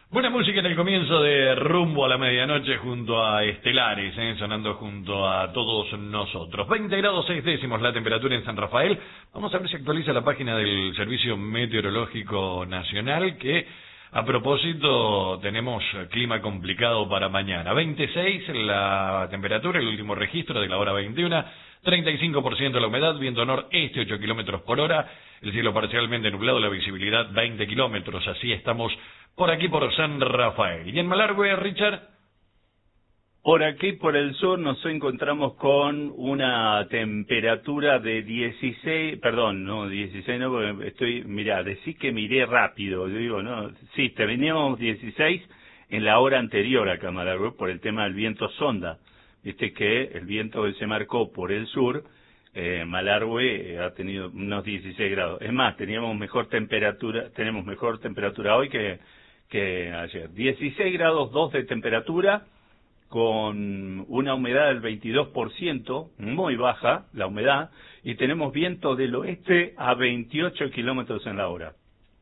Buena música en el comienzo de Rumbo a la Medianoche junto a Estelares, sonando junto a todos nosotros. 20 grados 6 décimos la temperatura en San Rafael. Vamos a ver si actualiza la página del Servicio Meteorológico Nacional, que a propósito tenemos clima complicado para mañana. 26 la temperatura, el último registro de la hora 21. 35% la humedad, viento noreste 8 kilómetros por hora, el cielo parcialmente nublado, la visibilidad 20 kilómetros, así estamos por aquí por San Rafael. ¿Y en Malargüe, Richard? Por aquí, por el sur, nos encontramos con una temperatura de 16, perdón, no, 16 no, porque mirá, decí que miré rápido, yo digo, no, sí, teníamos 16 en la hora anterior acá en Malargüe por el tema del viento sonda. Viste que el viento que se marcó por el sur, Malargüe ha tenido unos 16 grados. Es más, tenemos mejor temperatura hoy que ayer. 16 grados 2 de temperatura, con una humedad del 22%, muy baja la humedad, y tenemos viento del oeste a 28 kilómetros en la hora.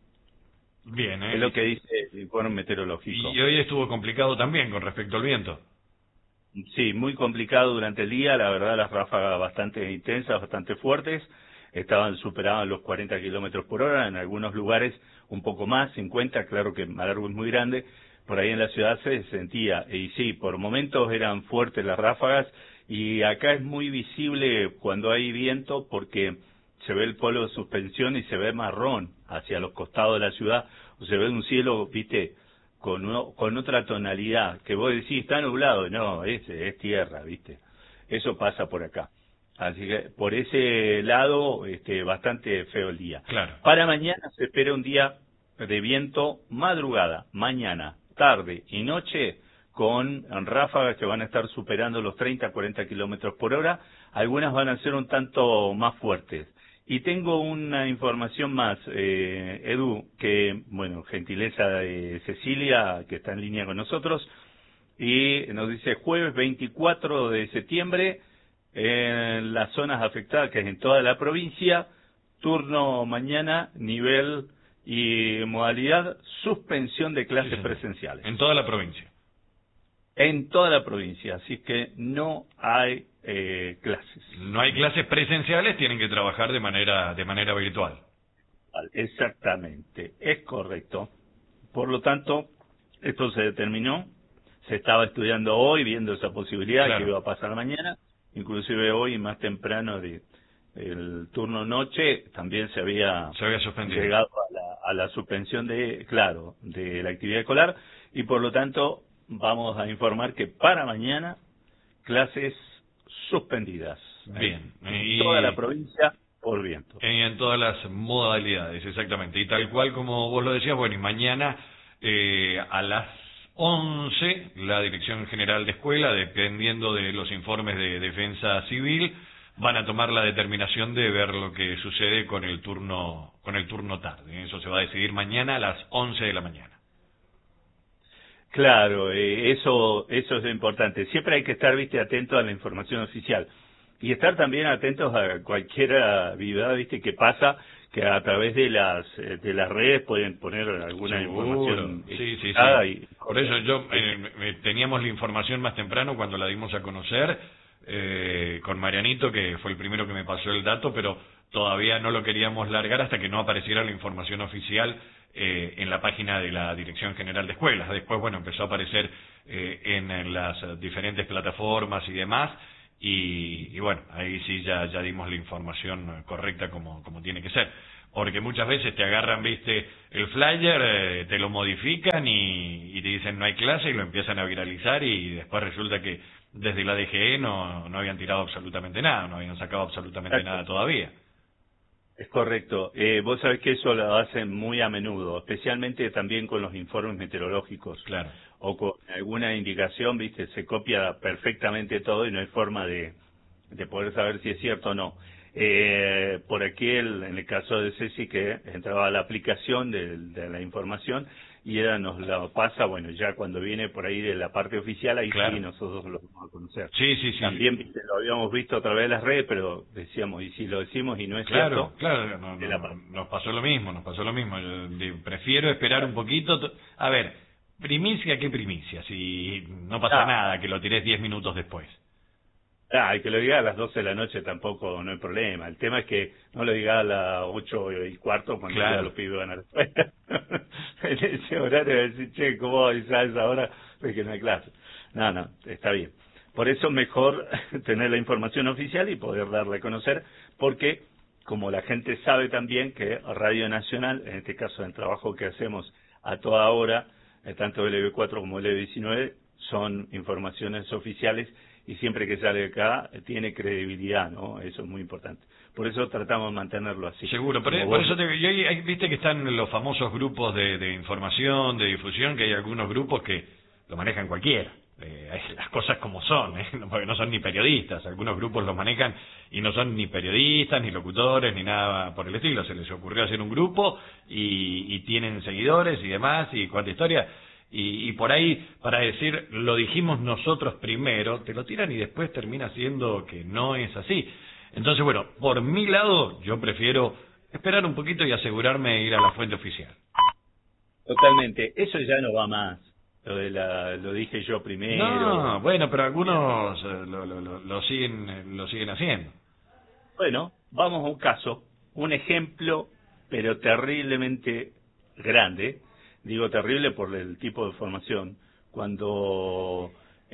Bien, es lo que dice el informe meteorológico. Y hoy estuvo complicado también con respecto al viento. Sí, muy complicado durante el día, la verdad las ráfagas bastante intensas, bastante fuertes, superaban los 40 kilómetros por hora, en algunos lugares un poco más, 50, claro que Malargüe es muy grande, por ahí en la ciudad se sentía, y sí, por momentos eran fuertes las ráfagas, y acá es muy visible cuando hay viento porque se ve el polo de suspensión y se ve marrón hacia los costados de la ciudad, o se ve un cielo, viste, con otra tonalidad, que vos decís, está nublado, no, es tierra, ¿viste? Eso pasa por acá. Así que por ese lado, bastante feo el día. Claro. Para mañana se espera un día de viento madrugada, mañana, tarde y noche, con ráfagas que van a estar superando los 30, 40 kilómetros por hora. Algunas van a ser un tanto más fuertes. Y tengo una información más, Edu, que, bueno, gentileza de Cecilia, que está en línea con nosotros, y nos dice jueves 24 de septiembre, en las zonas afectadas, que es en toda la provincia, turno mañana, nivel y modalidad, suspensión de clases presenciales. En toda la provincia. En toda la provincia, así que no hay clases. No hay clases presenciales, tienen que trabajar de manera virtual. Exactamente, es correcto. Por lo tanto, esto se determinó, se estaba estudiando hoy, viendo esa posibilidad, claro, que iba a pasar mañana, inclusive hoy más temprano el turno noche también se había suspendido, llegado a la suspensión de la actividad escolar, y por lo tanto vamos a informar que para mañana clases suspendidas. Bien. En toda la provincia por viento. En todas las modalidades, exactamente. Y tal cual como vos lo decías, bueno, y mañana a las 11, la Dirección General de Escuela, dependiendo de los informes de Defensa Civil, van a tomar la determinación de ver lo que sucede con el turno tarde. Eso se va a decidir mañana a las 11 de la mañana. Claro, eso es importante. Siempre hay que estar, atento a la información oficial y estar también atentos a cualquier actividad, que pasa, que a través de las redes pueden poner alguna información. Sí. Por eso teníamos la información más temprano cuando la dimos a conocer con Marianito, que fue el primero que me pasó el dato, pero todavía no lo queríamos largar hasta que no apareciera la información oficial en la página de la Dirección General de Escuelas. Después, bueno, empezó a aparecer en las diferentes plataformas y demás, y bueno, ahí sí ya dimos la información correcta como tiene que ser. Porque muchas veces te agarran, el flyer, te lo modifican y te dicen no hay clase y lo empiezan a viralizar, y después resulta que desde la DGE no habían tirado absolutamente nada, no habían sacado absolutamente nada todavía. Es correcto. Vos sabés que eso lo hacen muy a menudo, especialmente también con los informes meteorológicos. Claro. O con alguna indicación, se copia perfectamente todo y no hay forma de poder saber si es cierto o no. Por aquí, en el caso de Ceci, que entraba a la aplicación de la información y ella nos la pasa, bueno, ya cuando viene por ahí de la parte oficial, ahí claro, sí nosotros lo vamos a conocer. Sí. También lo habíamos visto a través de las redes, pero decíamos, y si lo decimos y no es cierto. Claro, nos pasó lo mismo. Yo prefiero esperar un poquito. A ver, Primicia, ¿qué primicia? Si no pasa nada, que lo tirés 10 minutos después. Y que lo diga a las 12 de la noche tampoco no hay problema. El tema es que no lo diga a las 8:15 cuando ya los pibes van a la escuela. En ese horario de decir, che, ¿cómo avisás a esa hora? Pues que no hay clase. No, está bien. Por eso es mejor tener la información oficial y poder darla a conocer, porque como la gente sabe también que Radio Nacional, en este caso en el trabajo que hacemos a toda hora, tanto LB4 como LB19, son informaciones oficiales y siempre que sale acá tiene credibilidad, ¿no? Eso es muy importante. Por eso tratamos de mantenerlo así. Seguro, por eso viste que están los famosos grupos de información, de difusión, que hay algunos grupos que lo manejan cualquiera. Las cosas como son, porque no son ni periodistas. Algunos grupos los manejan y no son ni periodistas, ni locutores, ni nada por el estilo. Se les ocurrió hacer un grupo y tienen seguidores y demás, y cuánta historia. Y por ahí, para decir, lo dijimos nosotros primero, te lo tiran y después termina siendo que no es así. Entonces, bueno, por mi lado, yo prefiero esperar un poquito y asegurarme de ir a la fuente oficial. Totalmente, eso ya no va más. Lo dije yo primero. No, bueno, pero algunos lo siguen haciendo. Bueno, vamos a un caso, un ejemplo, pero terriblemente grande. Digo terrible por el tipo de formación. Cuando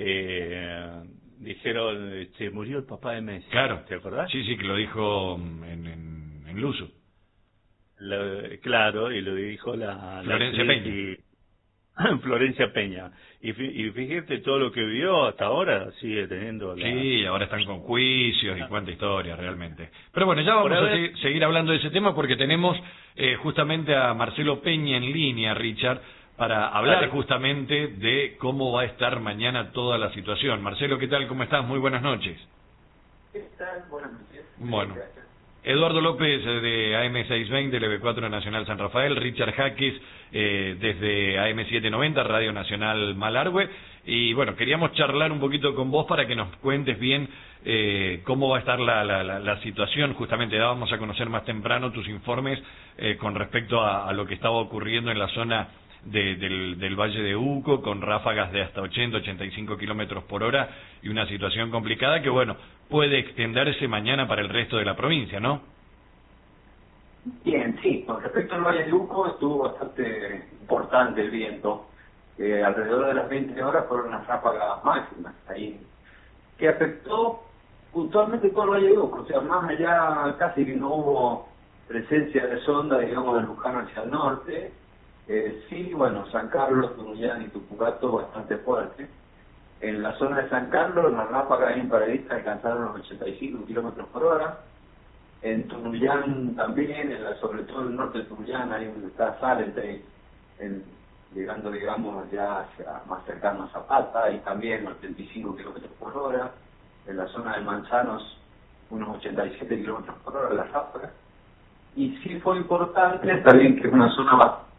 dijeron, se murió el papá de Messi. Claro. ¿Te acordás? Sí, que lo dijo en Luso. Claro, y lo dijo la Florencia Peña. Florencia Peña. Y fíjate todo lo que vivió hasta ahora, sigue teniendo Sí, ahora están con juicios y cuánta historia realmente. Pero bueno, ya vamos a seguir hablando de ese tema porque tenemos justamente a Marcelo Peña en línea, Richard, para hablar justamente de cómo va a estar mañana toda la situación. Marcelo, ¿qué tal? ¿Cómo estás? Muy buenas noches. ¿Qué tal? Buenas noches. Bueno. Eduardo López de AM620, LB4 Nacional San Rafael, Richard Jaquis desde AM790, Radio Nacional Malargüe, y bueno, queríamos charlar un poquito con vos para que nos cuentes bien cómo va a estar la situación. Justamente dábamos a conocer más temprano tus informes con respecto a lo que estaba ocurriendo en la zona del Valle de Uco, con ráfagas de hasta 80-85 kilómetros por hora y una situación complicada que, bueno, puede extenderse mañana para el resto de la provincia, ¿no? Bien, sí, con respecto al Valle de Uco estuvo bastante importante el viento, alrededor de las 20 horas fueron unas ráfagas máximas ahí, que afectó puntualmente todo el Valle de Uco, o sea, más allá casi que no hubo presencia de sonda, digamos, de Luján hacia el norte. Sí, bueno, San Carlos, Tunuyán y Tupugato bastante fuerte. En la zona de San Carlos, las ráfagas imparaditas alcanzaron los 85 kilómetros por hora. En Tunuyán también, sobre todo en el norte de Tunuyán, ahí donde está Salente, llegando, digamos, ya más cercano a Zapata, y también 85 kilómetros por hora. En la zona de Manzanos, unos 87 kilómetros por hora las ráfagas. Y sí fue importante, también que es una zona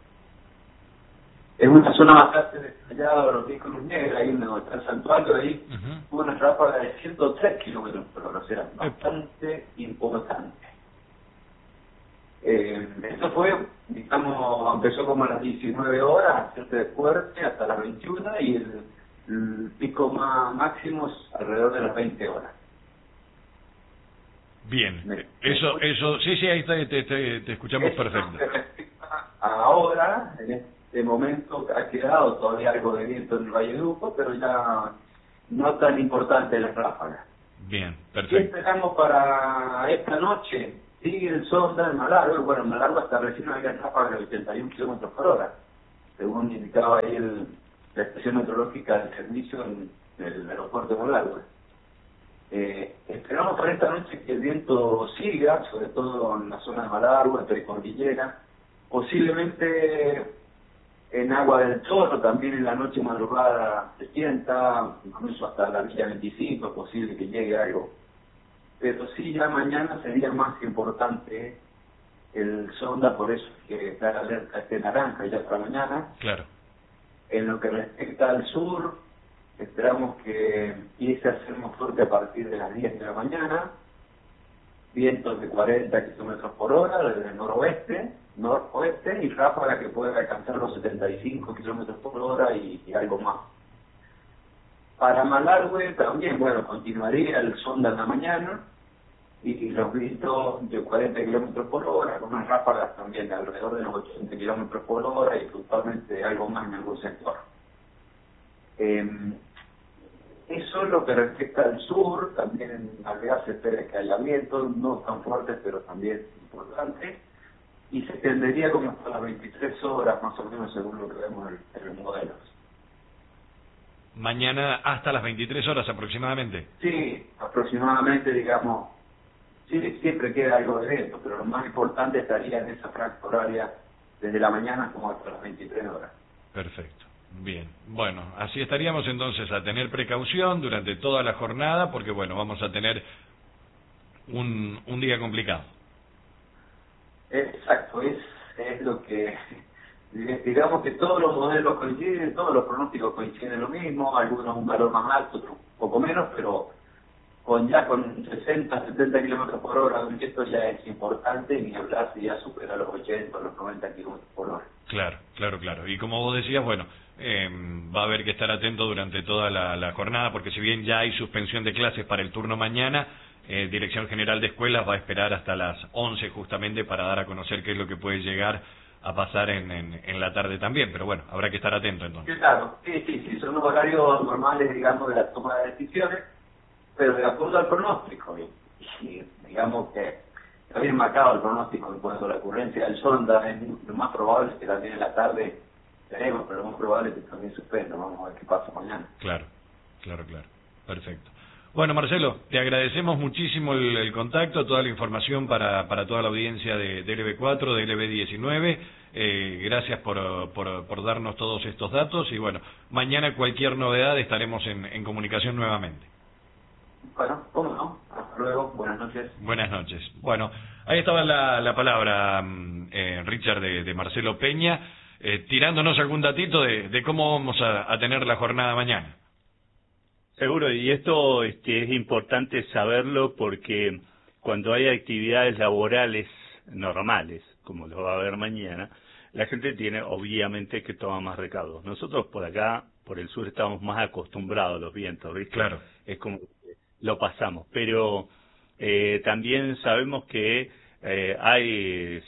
bastante detallada de los Cruz Negra, ahí donde está el santuario, ahí hubo una ráfaga de 103 kilómetros por hora, o sea, bastante importante. Esto fue, digamos, empezó como a las 19 horas, hacerte fuerte hasta las 21 y el pico máximo es alrededor de las 20 horas. Bien, eso, sí, ahí te escuchamos perfecto. Ahora, en este momento ha quedado todavía algo de viento en el Valle de Uco, pero ya no tan importante las ráfagas. Bien, perfecto. ¿Qué esperamos para esta noche? Sigue el sonda en Malargüe. Bueno, en Malargüe hasta recién había ráfagas de 81 kilómetros por hora, según indicaba ahí la estación meteorológica del servicio en el aeropuerto de Malargüe. Esperamos para esta noche que el viento siga, sobre todo en la zona de Malargüe, precordillera, posiblemente en Agua del Chorro, también en la noche madrugada se sienta, incluso hasta la Villa 25, es posible que llegue algo. Pero sí, ya mañana sería más importante el sonda, por eso es que está la alerta naranja ya para mañana. Claro. En lo que respecta al sur, esperamos que empiece a ser más fuerte a partir de las 10 de la mañana, vientos de 40 kilómetros por hora desde el noroeste, noroeste y ráfagas que pueden alcanzar los 75 kilómetros por hora y algo más. Para Malargüe también, bueno, continuaría el sonda en la mañana y los vientos de 40 kilómetros por hora, con unas ráfagas también de alrededor de los 80 kilómetros por hora y puntualmente algo más en algún sector. Eso es lo que respecta al sur. También en Alvear se espera que haya vientos, no tan fuertes, pero también importantes, y se extendería como hasta las 23 horas, más o menos, según lo que vemos en los modelos. Mañana hasta las 23 horas aproximadamente. Sí, aproximadamente, digamos, sí, siempre queda algo de viento, pero lo más importante estaría en esa franja horaria desde la mañana como hasta las 23 horas. Perfecto. Bien, bueno, así estaríamos entonces a tener precaución durante toda la jornada, porque bueno, vamos a tener un día complicado. Exacto, es lo que, digamos que todos los modelos coinciden, todos los pronósticos coinciden en lo mismo, algunos un valor más alto, otros un poco menos, pero con 60, 70 kilómetros por hora, esto ya es importante, ni hablar si ya supera los 80 o los 90 kilómetros por hora. Claro, claro, claro. Y como vos decías, bueno, va a haber que estar atento durante toda la jornada, porque si bien ya hay suspensión de clases para el turno mañana, Dirección General de Escuelas va a esperar hasta las 11 justamente para dar a conocer qué es lo que puede llegar a pasar en la tarde también, pero bueno, habrá que estar atento entonces. Claro, sí, son los horarios normales, digamos, de la toma de decisiones, pero de acuerdo al pronóstico, y digamos que está bien marcado el pronóstico en cuanto a la ocurrencia del sonda. Es lo más probable es que también en la tarde tenemos, pero lo más probable es que también suspenda. Vamos a ver qué pasa mañana. Claro, claro, claro. Perfecto. Bueno, Marcelo, te agradecemos muchísimo el contacto, toda la información para toda la audiencia de LB4, de LB19. Gracias por darnos todos estos datos y bueno, mañana cualquier novedad estaremos en comunicación nuevamente. Bueno, ¿cómo no? Hasta luego, buenas noches. Buenas noches. Bueno, ahí estaba la palabra, Richard, de Marcelo Peña, tirándonos algún datito de cómo vamos a tener la jornada mañana. Seguro, y esto es importante saberlo porque cuando hay actividades laborales normales, como lo va a haber mañana, la gente tiene obviamente que tomar más recaudos. Nosotros por acá, por el sur, estamos más acostumbrados a los vientos, ¿viste? Claro. Es como lo pasamos, pero también sabemos que hay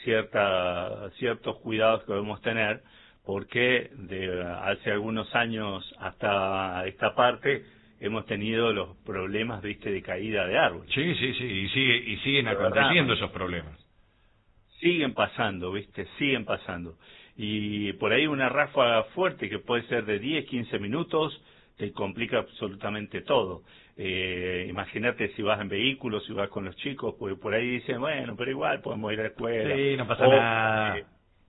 ciertos cuidados que debemos tener, porque de hace algunos años hasta esta parte hemos tenido los problemas, viste, de caída de árboles. Sí, y siguen aconteciendo esos problemas. Siguen pasando, viste, siguen pasando. Y por ahí una ráfaga fuerte que puede ser de 10, 15 minutos, te complica absolutamente todo. Imagínate si vas en vehículo, si vas con los chicos, porque por ahí dicen, bueno, pero igual podemos ir a la escuela. Sí, no pasa nada.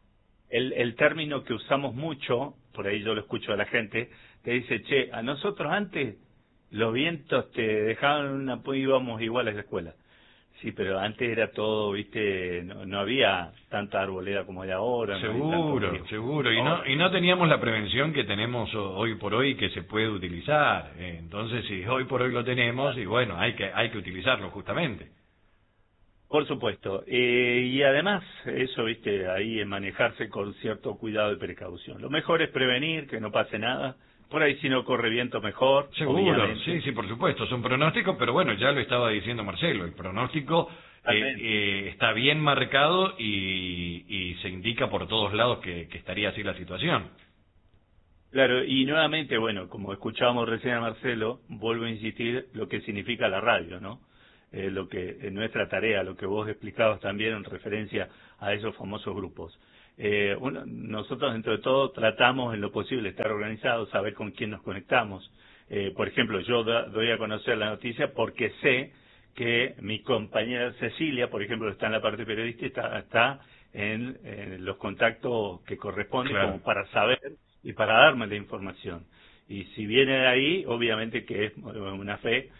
El término que usamos mucho, por ahí yo lo escucho a la gente, te dice, che, a nosotros antes los vientos te dejaban íbamos igual a la escuela. Sí, pero antes era todo, viste, no había tanta arboleda como hay ahora. Seguro. Y no teníamos la prevención que tenemos hoy por hoy que se puede utilizar. Entonces, si hoy por hoy lo tenemos, y bueno, hay que utilizarlo justamente. Por supuesto. Y además, eso, viste, ahí es manejarse con cierto cuidado y precaución. Lo mejor es prevenir, que no pase nada. Por ahí si no corre viento mejor. Seguro, obviamente. sí, por supuesto. Son pronósticos, pero bueno, ya lo estaba diciendo Marcelo. El pronóstico está bien marcado y se indica por todos lados que estaría así la situación. Claro, y nuevamente, bueno, como escuchábamos recién a Marcelo, vuelvo a insistir lo que significa la radio, ¿no? Lo que nuestra tarea, lo que vos explicabas también en referencia a esos famosos grupos. Nosotros dentro de todo tratamos en lo posible estar organizados, saber con quién nos conectamos. Por ejemplo, yo doy a conocer la noticia porque sé que mi compañera Cecilia, por ejemplo, está en la parte periodística, está en los contactos que corresponden, claro, como para saber y para darme la información. Y si viene de ahí, obviamente que es una fe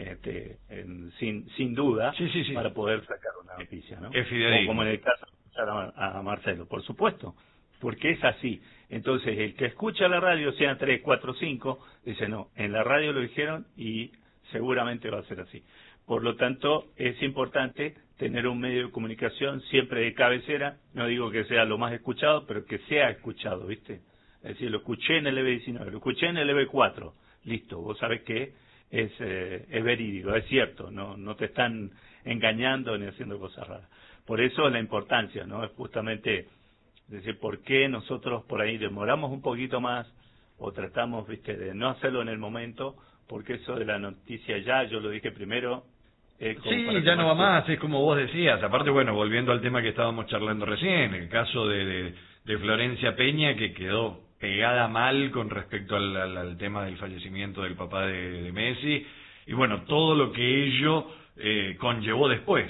sin duda, sí, para poder sacar una noticia, ¿no? Es fidedigno. Como en el caso de escuchar a Marcelo, por supuesto, porque es así. Entonces, el que escucha la radio, sean 3, 4, 5, dice, no, en la radio lo dijeron y seguramente va a ser así. Por lo tanto, es importante tener un medio de comunicación siempre de cabecera, no digo que sea lo más escuchado, pero que sea escuchado, ¿viste? Es decir, lo escuché en el EB19, lo escuché en el EB4, listo, vos sabés que es verídico, es cierto, no te están engañando ni haciendo cosas raras. Por eso la importancia, ¿no? Es justamente decir, ¿por qué nosotros por ahí demoramos un poquito más o tratamos, ¿viste?, de no hacerlo en el momento? Porque eso de la noticia ya, yo lo dije primero. Sí, ya no va más, es como vos decías. Aparte, bueno, volviendo al tema que estábamos charlando recién, el caso de Florencia Peña, que quedó pegada mal con respecto al tema del fallecimiento del papá de Messi, y bueno, todo lo que ello conllevó después.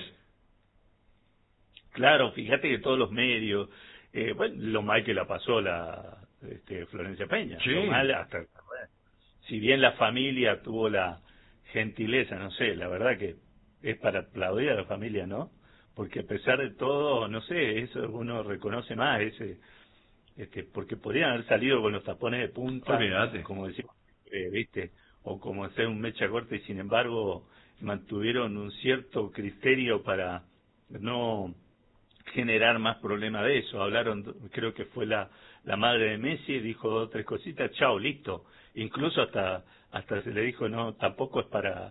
Claro, fíjate que todos los medios, bueno, lo mal que la pasó Florencia Peña, sí. Lo mal hasta, bueno, si bien la familia tuvo la gentileza, no sé, la verdad que es para aplaudir a la familia, ¿no? Porque a pesar de todo, no sé, eso uno reconoce más, porque podrían haber salido con los tapones de punta, Olvídate. como decimos, ¿viste? O como hacer un mecha corta, y sin embargo mantuvieron un cierto criterio para no generar más problemas de eso. Hablaron, creo que fue la madre de Messi, dijo 2 o 3 cositas, chao, listo. Incluso hasta se le dijo, no, tampoco es para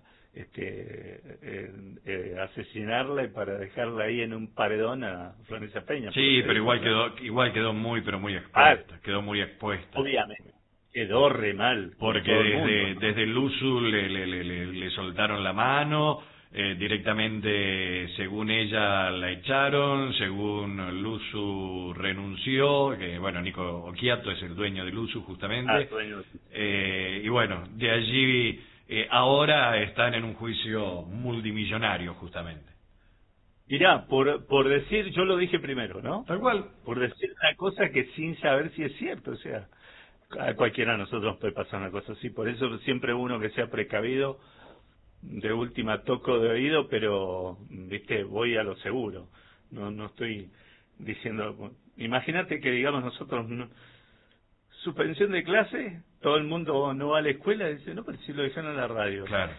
asesinarla y para dejarla ahí en un paredón a Florencia Peña. Sí, pero igual quedó muy expuesta, quedó muy expuesta. Obviamente, quedó re mal. Porque desde Luzu le soltaron la mano, directamente, según ella, la echaron, según Luzu renunció, que bueno, Nico Occhiato es el dueño de Luzu justamente, y bueno, de allí ahora están en un juicio multimillonario justamente. Mirá, por decir, yo lo dije primero, ¿no? Tal cual. Por decir una cosa que sin saber si es cierto, o sea, a cualquiera de nosotros nos puede pasar una cosa así, por eso siempre uno que sea precavido, de última toco de oído, pero, viste, voy a lo seguro, no estoy diciendo, imagínate que digamos nosotros, suspensión de clase, todo el mundo no va a la escuela, y dice, no, pero si lo dejan en la radio. Claro.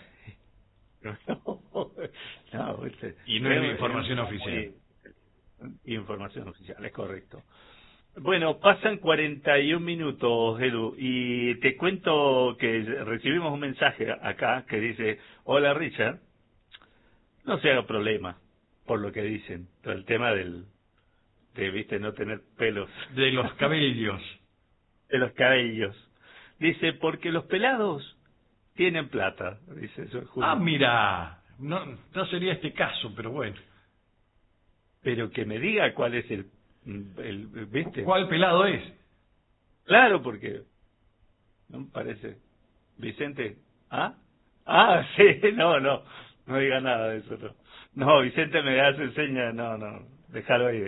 No, ¿viste? Y no es información oficial. Información oficial, es correcto. Bueno, pasan 41 minutos, Edu, y te cuento que recibimos un mensaje acá que dice, hola Richard, no se haga problema por lo que dicen, todo el tema de, viste, no tener pelos. De los cabellos. De los cabellos. Dice, porque los pelados tienen plata, dice eso. Ah, mira, no sería este caso, pero bueno. Pero que me diga cuál es el ¿viste? ¿Cuál pelado es? Claro, porque no me parece. Vicente, sí, no diga nada de eso, no, Vicente me hace señas, no, déjalo ahí.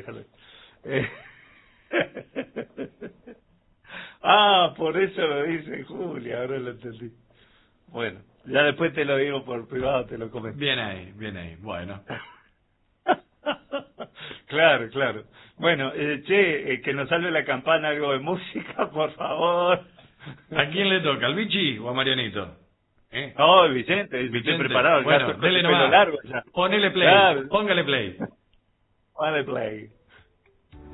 Por eso lo dice Julia, ahora lo entendí. Bueno, ya después te lo digo por privado, te lo comento. Bien ahí, bueno. Claro. Bueno, que nos salve la campana algo de música, por favor. ¿A quién le toca, al Vichy o a Marianito? No, Vicente preparado. Bueno, dele nomás. Largo ya. Ponele play, claro. Póngale play. Póngale play.